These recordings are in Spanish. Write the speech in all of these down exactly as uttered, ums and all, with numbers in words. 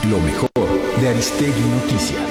Lo mejor de Aristegui Noticias.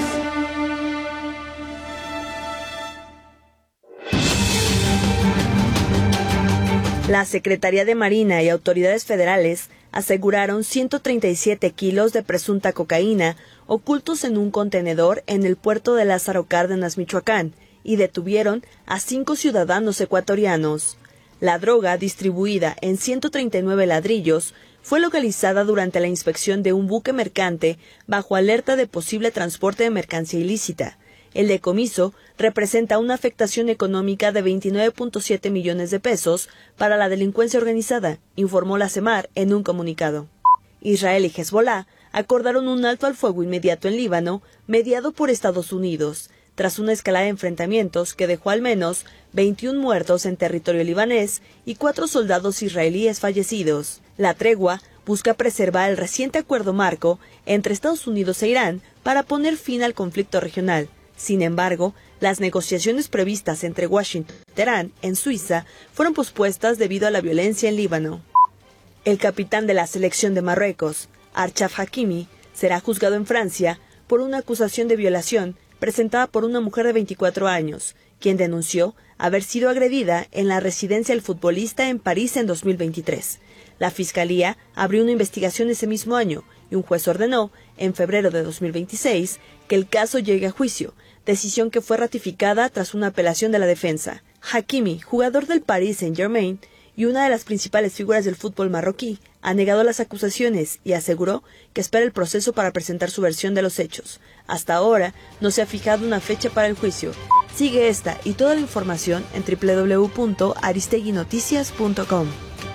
La Secretaría de Marina y autoridades federales aseguraron ciento treinta y siete kilos de presunta cocaína ocultos en un contenedor en el puerto de Lázaro Cárdenas, Michoacán, y detuvieron a cinco ciudadanos ecuatorianos. La droga, distribuida en ciento treinta y nueve ladrillos, fue localizada durante la inspección de un buque mercante bajo alerta de posible transporte de mercancía ilícita. El decomiso representa una afectación económica de veintinueve punto siete millones de pesos para la delincuencia organizada, informó la CEMAR en un comunicado. Israel y Hezbolá acordaron un alto al fuego inmediato en Líbano, mediado por Estados Unidos, tras una escalada de enfrentamientos que dejó al menos veintiún muertos en territorio libanés y cuatro soldados israelíes fallecidos. La tregua busca preservar el reciente acuerdo marco entre Estados Unidos e Irán para poner fin al conflicto regional. Sin embargo, las negociaciones previstas entre Washington y Teherán, en Suiza, fueron pospuestas debido a la violencia en Líbano. El capitán de la selección de Marruecos, Achraf Hakimi, será juzgado en Francia por una acusación de violación presentada por una mujer de veinticuatro años, quien denunció haber sido agredida en la residencia del futbolista en París en dos mil veintitrés. La Fiscalía abrió una investigación ese mismo año y un juez ordenó, en febrero de dos mil veintiséis, que el caso llegue a juicio, decisión que fue ratificada tras una apelación de la defensa. Hakimi, jugador del Paris Saint-Germain y una de las principales figuras del fútbol marroquí, ha negado las acusaciones y aseguró que espera el proceso para presentar su versión de los hechos. Hasta ahora no se ha fijado una fecha para el juicio. Sigue esta y toda la información en doble u doble u doble u punto aristegui noticias punto com.